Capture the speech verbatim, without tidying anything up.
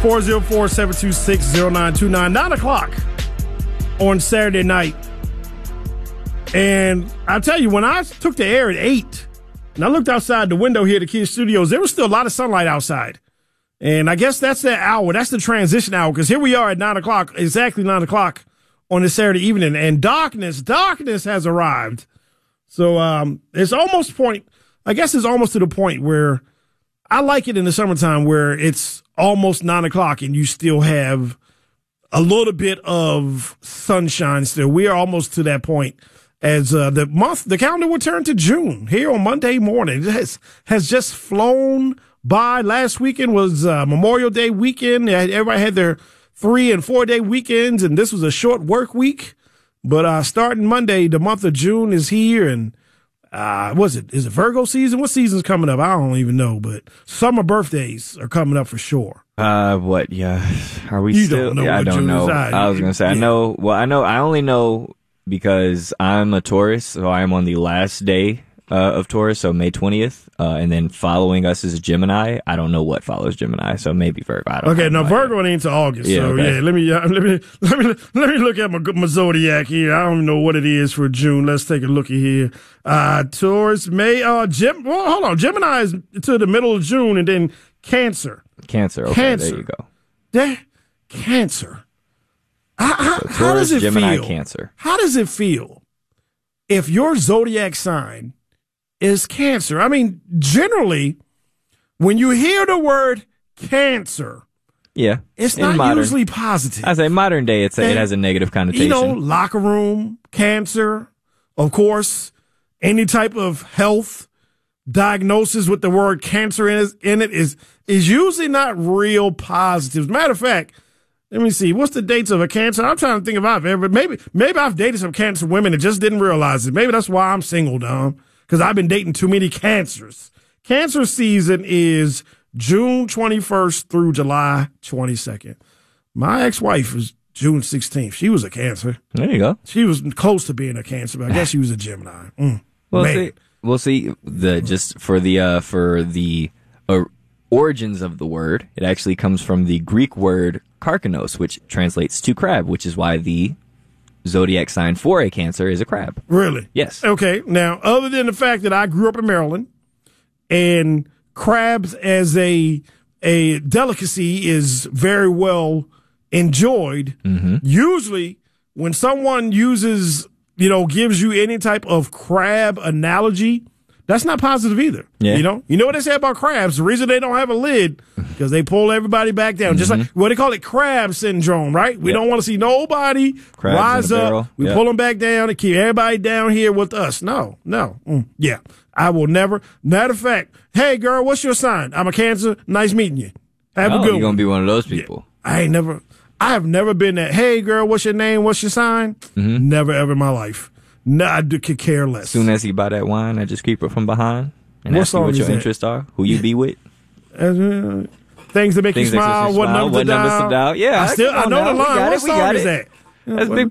four oh four, seven two six, oh nine two nine. nine o'clock on Saturday night. And I'll tell you, when I took the air at eight, and I looked outside the window here at the Kids Studios, there was still a lot of sunlight outside. And I guess that's that hour. That's the transition hour, because here we are at nine o'clock, exactly nine o'clock on this Saturday evening. And darkness, darkness has arrived. So um, it's almost point, I guess it's almost to the point where I like it in the summertime where it's almost nine o'clock and you still have a little bit of sunshine still. We are almost to that point as uh, the month, the calendar will turn to June here on Monday morning. It has, has just flown by. Last weekend was uh, Memorial Day weekend. Everybody had their three and four day weekends, and this was a short work week. But uh, starting Monday, the month of June is here, and uh, was it? Is it Virgo season? What season's coming up? I don't even know, but summer birthdays are coming up for sure. Uh, what? Yeah, are we you still? Don't know yeah, what I don't June know. Is. I, I was gonna say, yeah. I know. Well, I know. I only know because I'm a Taurus, so I am on the last day uh, of Taurus, so May twentieth, uh, and then following us is Gemini. I don't know what follows Gemini, so maybe Virgo. I don't okay, now no Virgo ain't into August, yeah, so okay. yeah. Let me uh, let me let me let me look at my, my zodiac here. I don't even know what it is for June. Let's take a look at here. Uh, Taurus, May. Uh, Gem. Well, hold on. Gemini is to the middle of June, and then Cancer. Cancer. Okay, Cancer. there you go. That Cancer. How, how, So how Taurus, does it Gemini, feel? Cancer. How does it feel if your zodiac sign is Cancer? I mean, generally, when you hear the word Cancer, Yeah, it's in not modern, usually positive. I say modern day, it's a, it And, has a negative connotation. You know, locker room, cancer, of course, any type of health diagnosis with the word cancer in it, in it is, is usually not real positive. As a matter of fact, let me see, what's the dates of a cancer? I'm trying to think if I've ever, maybe, maybe I've dated some cancer women and just didn't realize it. Maybe that's why I'm single, Dom, because I've been dating too many cancers. Cancer season is June twenty-first through July twenty-second. My ex-wife was June sixteenth. She was a Cancer. There you go. She was close to being a Cancer, but I guess she was a Gemini. Mm, Well, man. see, we'll see. The just for the uh, for the uh, origins of the word, it actually comes from the Greek word karkanos, which translates to crab, which is why the zodiac sign for a Cancer is a crab. Really? Yes. Okay. Now, other than the fact that I grew up in Maryland and crabs as a a delicacy is very well enjoyed, Mm-hmm. usually when someone uses, you know, gives you any type of crab analogy, that's not positive either. Yeah. You know, you know what they say about crabs? The reason they don't have a lid because they pull everybody back down. Mm-hmm. Just like what they call it, crab syndrome, right? We yep. don't want to see nobody Crabs rise in a up. barrel. We yep. pull them back down and keep everybody down here with us. No, no. Mm, yeah. I will never. Matter of fact, hey girl, what's your sign? I'm a Cancer. Nice meeting you. Have oh, a good you're one. gonna be one of those people. Yeah. I ain't never. I have never been that. Hey girl, what's your name? What's your sign? Mm-hmm. Never ever in my life. No, I do, could care less. As soon as you buy that wine, I just creep it from behind and What ask you song what is your that? interests are, who you be with. Uh, things that make Things you that smile. make you What smile, number what to numbers dial? to dial. Yeah, I still. come I on know now. the We line. got What it, we song got is it. that? That's What- Big